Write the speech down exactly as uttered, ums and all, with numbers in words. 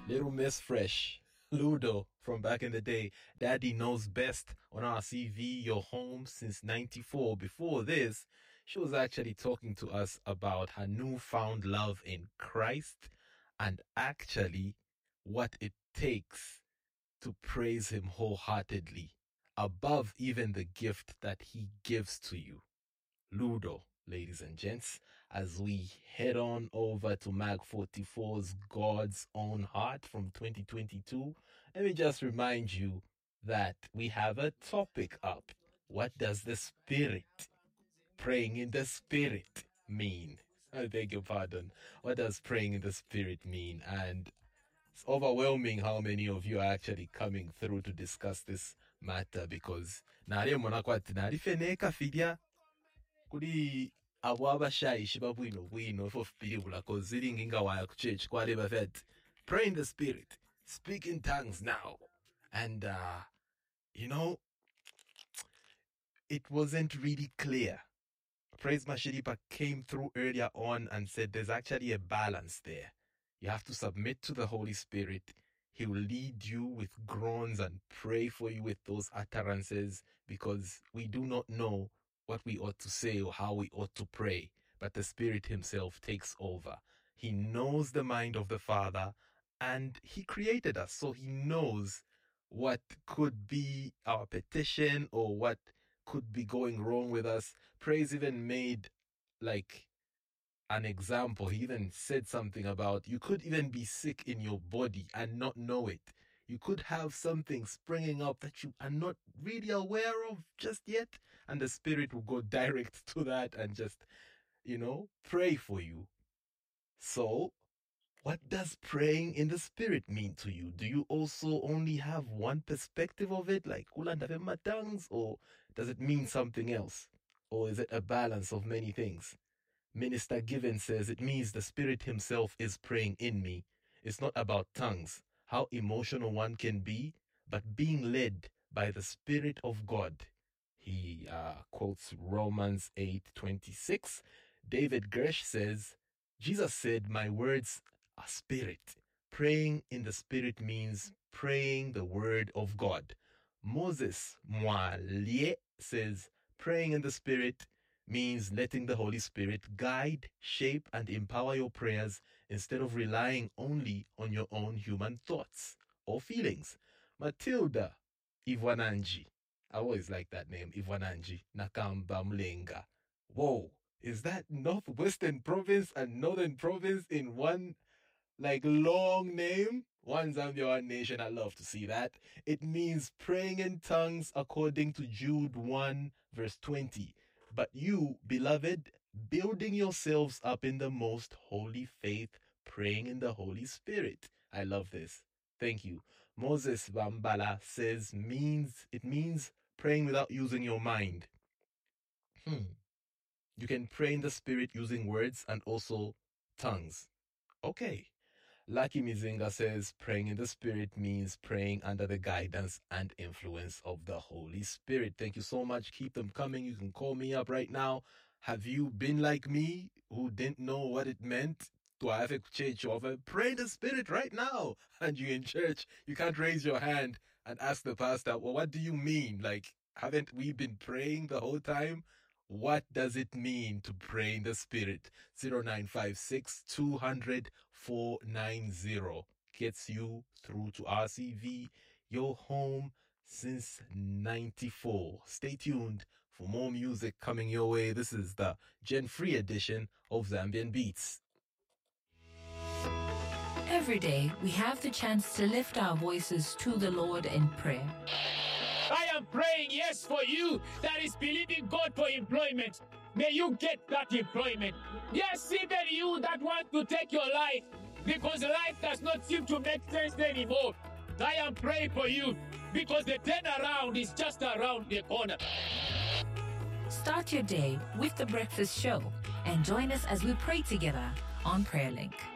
Little Miss Fresh, Ludo from back in the day. Daddy Knows Best on R C V, your home since ninety-four. Before this, she was actually talking to us about her newfound love in Christ and actually what it takes to praise him wholeheartedly above even the gift that he gives to you. Ludo, ladies and gents, as we head on over to Mag forty-four's God's Own Heart from twenty twenty-two, let me just remind you that we have a topic up. What does the Spirit, praying in the Spirit, mean? I beg your pardon. What does praying in the Spirit mean? And it's overwhelming how many of you are actually coming through to discuss this matter because nari mona kwati nari feneka fidya kuri abo abashayishi babwino bwino fo fipiribula cause ziringi ngawaya ku church kwale bafet pray in the Spirit, speak in tongues now. And uh you know, it wasn't really clear. Praise Mashiripa came through earlier on and said there's actually a balance there. You have to submit to the Holy Spirit. He will lead you with groans and pray for you with those utterances because we do not know what we ought to say or how we ought to pray. But the Spirit himself takes over. He knows the mind of the Father and he created us. So he knows what could be our petition or what could be going wrong with us. Praise even made like an example. He even said something about you could even be sick in your body and not know it. You could have something springing up that you are not really aware of just yet, and the Spirit will go direct to that and just, you know, pray for you. So, what does praying in the Spirit mean to you? Do you also only have one perspective of it, like Ulandavema tongues, or does it mean something else? Or is it a balance of many things? Minister Given says it means the Spirit himself is praying in me. It's not about tongues, how emotional one can be, but being led by the Spirit of God. He uh, quotes Romans eight twenty-six. David Gersh says, Jesus said, my words are spirit. Praying in the Spirit means praying the word of God. Moses Mwalie says, praying in the Spirit means letting the Holy Spirit guide, shape, and empower your prayers instead of relying only on your own human thoughts or feelings. Matilda Ivwananji. I always like that name, Ivwananji. Nakamba Mlenga. Whoa, is that Northwestern Province and Northern Province in one, like, long name? One Zambia, one nation. I love to see that. It means praying in tongues according to Jude one, verse twenty. But you, beloved, building yourselves up in the most holy faith, praying in the Holy Spirit. I love this. Thank you. Moses Bambala says means it means praying without using your mind. Hmm. You can pray in the Spirit using words and also tongues. Okay. Lucky Mizinga says praying in the Spirit means praying under the guidance and influence of the Holy Spirit. Thank you so much. Keep them coming. You can call me up right now. Have you been like me who didn't know what it meant to have a church over? Pray in the Spirit right now. And you're in church. You can't raise your hand and ask the pastor, well, what do you mean? Like, haven't we been praying the whole time? What does it mean to pray in the Spirit? zero nine five six, two hundred, four nine zero gets you through to R C V, your home since ninety-four. Stay tuned for more music coming your way. This is the Gen Free edition of Zambian Beats. Every day, we have the chance to lift our voices to the Lord in prayer. I am praying, yes, for you that is believing God for employment. May you get that employment. Yes, even you that want to take your life because life does not seem to make sense anymore. I am praying for you because the turnaround is just around the corner. Start your day with The Breakfast Show and join us as we pray together on PrayerLink.